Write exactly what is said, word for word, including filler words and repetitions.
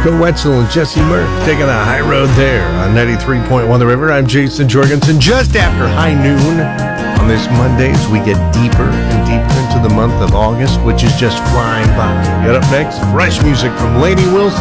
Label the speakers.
Speaker 1: Go Wetzel and Jesse Murph taking a high road there on ninety-three point one The River. I'm Jason Jorgensen. Just after high noon on this Monday, as we get deeper and deeper into the month of August, which is just flying by. Get up next, fresh music from Lainey Wilson.